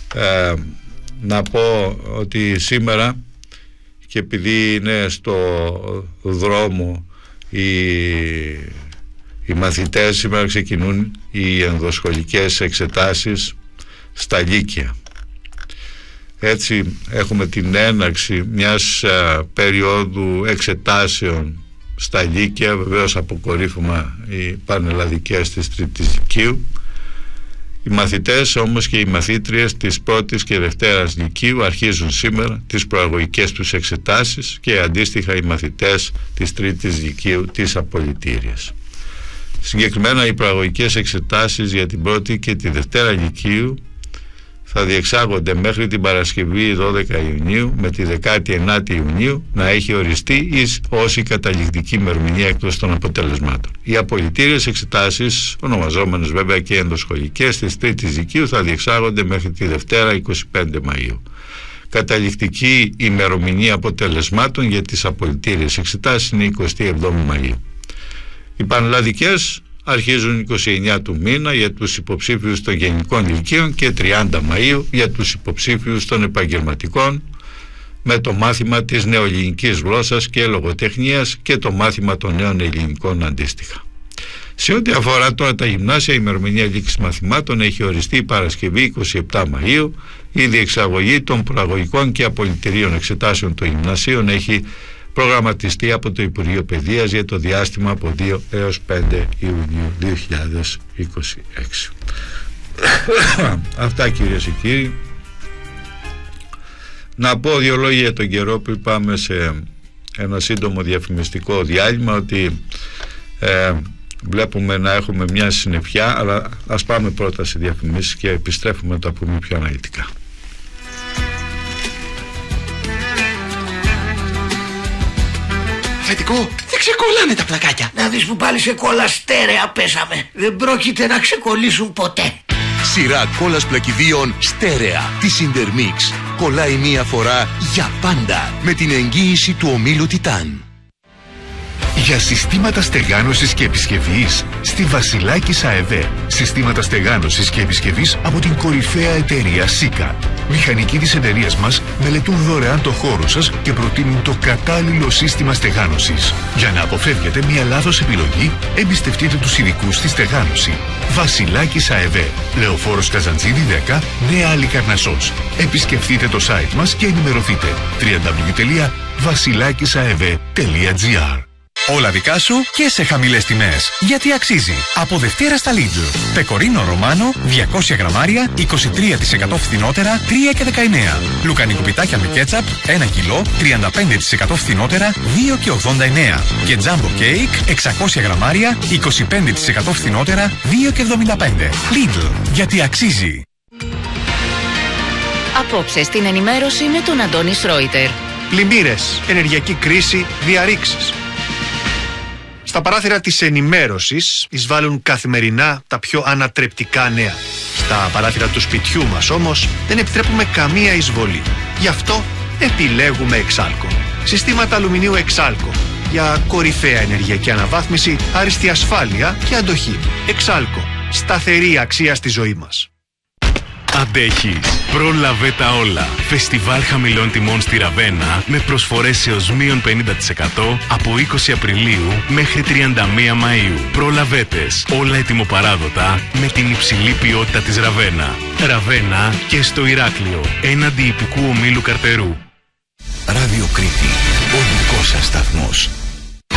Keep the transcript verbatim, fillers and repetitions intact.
Ε, να πω ότι σήμερα, και επειδή είναι στο δρόμο οι, οι μαθητές, σήμερα ξεκινούν οι ενδοσχολικές εξετάσεις στα Λύκεια. Έτσι έχουμε την έναρξη μιας α, περίοδου εξετάσεων στα Λύκεια, βεβαίως αποκορύφωμα οι πανελλαδικές της Τρίτης Λυκείου. Οι μαθητές όμως και οι μαθήτριες της πρώτης και δευτέρας Λυκείου αρχίζουν σήμερα τις προαγωγικές τους εξετάσεις και αντίστοιχα οι μαθητές της Τρίτης Λυκείου της Απολυτήριας. Συγκεκριμένα οι προαγωγικές εξετάσεις για την πρώτη και τη δευτέρα Λυκείου θα διεξάγονται μέχρι την Παρασκευή δώδεκα Ιουνίου, με τη δεκάτη ενάτη Ιουνίου να έχει οριστεί ως η καταληκτική ημερομηνία έκδοση των αποτελεσμάτων. Οι απολυτήριες εξετάσεις, ονομαζόμενες βέβαια και ενδοσχολικές, της Τρίτης Λυκείου θα διεξάγονται μέχρι τη Δευτέρα εικοστή πέμπτη Μαΐου. Καταληκτική ημερομηνία αποτελεσμάτων για τις απολυτήριες εξετάσεις είναι εικοστή εβδόμη Μαΐου. Οι πανελλαδικές αρχίζουν εικοστή ενάτη του μήνα για τους υποψήφιους των γενικών λυκείων και τριάντα Μαΐου για τους υποψήφιους των επαγγελματικών, με το μάθημα της νεοελληνικής γλώσσας και λογοτεχνίας και το μάθημα των νέων ελληνικών αντίστοιχα. Σε ό,τι αφορά τώρα τα γυμνάσια, η ημερομηνία λήξης μαθημάτων έχει οριστεί η Παρασκευή εικοστή επτάτη Μαΐου. Η διεξαγωγή των προαγωγικών και απολυτηρίων εξετάσεων των γυμνασίων έχει προγραμματιστεί από το Υπουργείο Παιδείας για το διάστημα από δύο έως πέντε Ιουνίου δύο χιλιάδες είκοσι έξι. Αυτά, κυρίες και κύριοι. Να πω δύο λόγια για τον καιρό που πάμε σε ένα σύντομο διαφημιστικό διάλειμμα, ότι ε, βλέπουμε να έχουμε μια συννεφιά, αλλά ας πάμε πρώτα σε διαφημίσεις και επιστρέφουμε να τα πούμε πιο αναλυτικά. Θετικό, δεν ξεκολλάνε τα πλακάκια. Να δεις που πάλι σε κόλλα στέρεα πέσαμε. Δεν πρόκειται να ξεκολλήσουν ποτέ. Σειρά κόλλας πλακιδίων στέρεα της Intermix. Κολλάει μία φορά για πάντα με την εγγύηση του ομίλου Τιτάν. Για συστήματα στεγάνωσης και επισκευής στη Βασιλάκης ΑΕΒ. Συστήματα στεγάνωσης και επισκευής από την κορυφαία εταιρεία Σίκα. Μηχανικοί της εταιρείας μας μελετούν δωρεάν το χώρο σας και προτείνουν το κατάλληλο σύστημα στεγάνωσης. Για να αποφεύγετε μια λάθος επιλογή, εμπιστευτείτε τους ειδικούς στη στεγάνωση. Βασιλάκης ΑΕΒ. Λεωφόρος Καζαντζίδη δέκα, Νέα Αλικαρνασσός. Επισκεφτείτε το site μας και ενημερωθείτε. double-u double-u double-u τελεία βασιλάκισαεβ τελεία τζι άρ. Όλα δικά σου και σε χαμηλές τιμές. Γιατί αξίζει. Από Δευτέρα στα Lidl. Πεκορίνο Ρωμάνο διακόσια γραμμάρια, είκοσι τρία τοις εκατό φθηνότερα, τρία και δεκαεννέα. Λουκανικού πιτάκια με κέτσαπ, ένα κιλό, τριάντα πέντε τοις εκατό φθηνότερα, δύο και ογδόντα εννέα. Και τζάμπο κέικ, εξακόσια γραμμάρια, είκοσι πέντε τοις εκατό φθηνότερα, δύο και εβδομήντα πέντε. Lidl. Γιατί αξίζει. Απόψε στην ενημέρωση με τον Αντώνη Σρόιτερ. Πλημμύρες, ενεργειακή κρίση, διαρρήξεις. Στα παράθυρα της ενημέρωσης εισβάλλουν καθημερινά τα πιο ανατρεπτικά νέα. Στα παράθυρα του σπιτιού μας όμως δεν επιτρέπουμε καμία εισβολή. Γι' αυτό επιλέγουμε Εξάλκο. Συστήματα αλουμινίου Εξάλκο για κορυφαία ενεργειακή αναβάθμιση, άριστη ασφάλεια και αντοχή. Εξάλκο. Σταθερή αξία στη ζωή μας. Αντέχεις. Πρόλαβε τα όλα. Φεστιβάλ χαμηλών τιμών στη Ραβένα με προσφορές έως μείον πενήντα τοις εκατό από είκοσι Απριλίου μέχρι τριάντα μία Μαΐου. Προλαβέτες. Όλα ετοιμοπαράδοτα με την υψηλή ποιότητα της Ραβένα. Ραβένα και στο Ηράκλειο. Έναντι υπηκού ομίλου Καρτερού. Ράδιο Κρήτη. Ο δικός σας σταθμός.